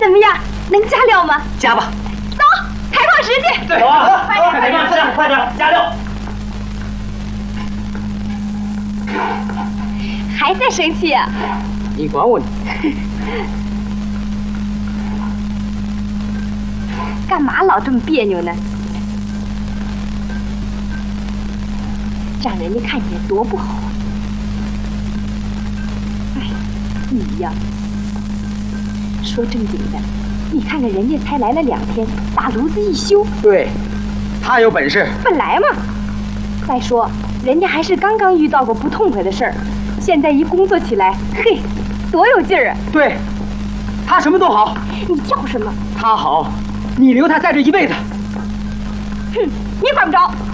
怎么样？能加料吗？ 加吧。 走，开矿石去。 走啊！快点，快点，加料。 还在生气啊？ 你管我呢？ 干嘛老这么别扭呢？让人家看起来多不好啊！哎，你呀，说正经的，你看看人家才来了2天，把炉子一修。 对，他有本事。 本来嘛。再说，人家还是刚刚遇到过不痛快的事儿，现在一工作起来，嘿，多有劲儿啊！ 对，他什么都好。 你叫什么？ 他好，你留他在这一辈子。 哼，你管不着。